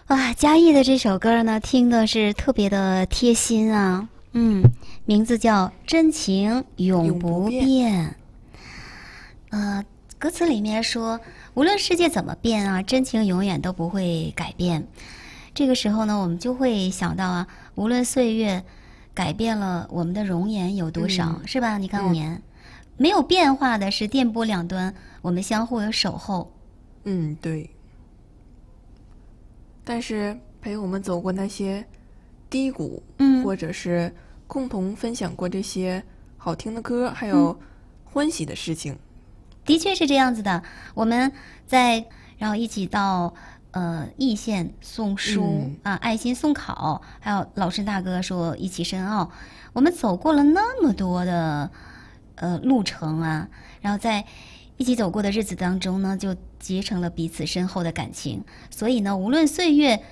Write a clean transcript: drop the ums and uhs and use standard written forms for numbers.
啊，嘉义的这首歌呢，听的是特别的贴心啊。名字叫《真情永不变》。歌词里面说，无论世界怎么变啊，真情永远都不会改变。这个时候呢，我们就会想到啊，无论岁月改变了我们的容颜有多少，是吧？你看我们没有变化的是电波两端，我们相互有守候。 对。但是陪我们走过那些低谷，或者是共同分享过这些好听的歌，还有欢喜的事情。 的确是这样子的，我们然后一起到易县送书爱心送考，还有老师大哥说一起申奥，我们走过了那么多的路程啊，然后在一起走过的日子当中呢，就结成了彼此深厚的感情。所以呢，无论岁月